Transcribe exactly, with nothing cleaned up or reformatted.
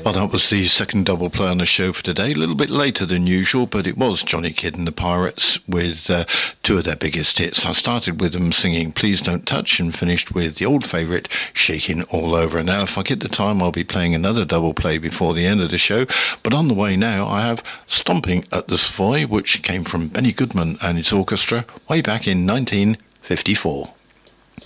Well, that was the second double play on the show for today. A little bit later than usual, but it was Johnny Kidd and the Pirates with uh, two of their biggest hits. I started with them singing Please Don't Touch and finished with the old favourite, Shaking All Over. Now, if I get the time, I'll be playing another double play before the end of the show. But on the way now, I have Stomping at the Savoy, which came from Benny Goodman and his orchestra way back in nineteen fifty-four.